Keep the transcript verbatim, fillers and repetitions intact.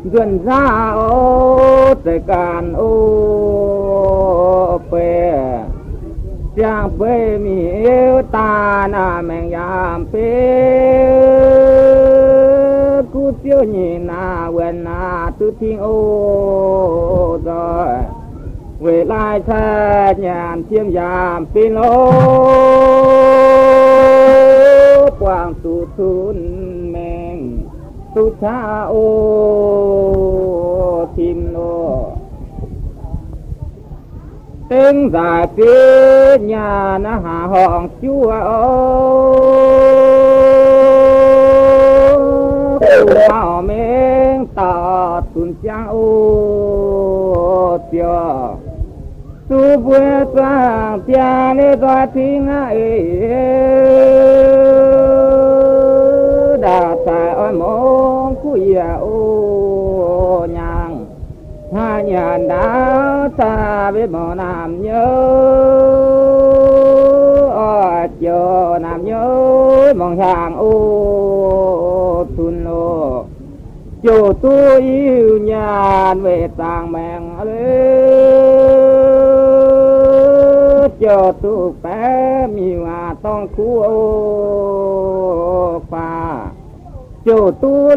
gần ra ô tề can ô pe giang pe mi yêu ta na mèn yam pe cú tiêu nhị na quen na tu thiên ô rồi về lại cha nhàn chiêm yam pin lô quang tu thun mèn tu cha ô tim lô tiếng giả phía nhà nó hạ hòn chúa ô cụ màu miếng tỏ tuần trang ô tiêu tu bùa sang tia lê doa thiên ai đã tại ôi mong cùi ô nhang hai nhà đã ta biết bỏ nam nhớ ở chờ nam nhớ mong hàng ô thun lô chỗ tôi yêu nhà về tàng mèn chờ tôi bé miêu à tông khu ô pha chỗ tôi